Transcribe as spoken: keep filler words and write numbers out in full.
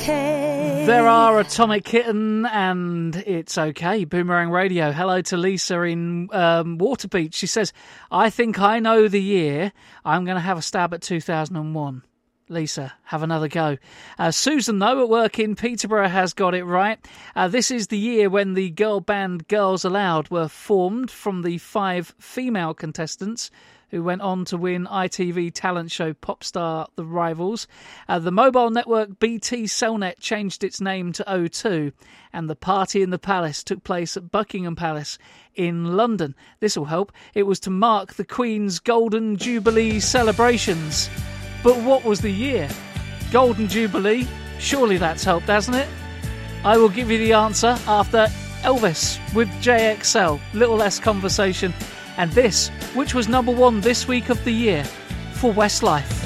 okay. There are Atomic Kitten and It's Okay. Boomerang Radio. Hello to Lisa in um, Waterbeach. She says, I think I know the year. I'm going to have a stab at two thousand one. Lisa, have another go. Uh, Susan, though, at work in Peterborough has got it right. Uh, this is the year when the girl band Girls Aloud were formed from the five female contestants who went on to win I T V talent show Popstar The Rivals. Uh, the mobile network B T Cellnet changed its name to O two, and the party in the palace took place at Buckingham Palace in London. This will help. It was to mark the Queen's Golden Jubilee celebrations. But what was the year? Golden Jubilee? Surely that's helped, hasn't it? I will give you the answer after Elvis with J X L. Little less conversation. And this, which was number one this week of the year for Westlife.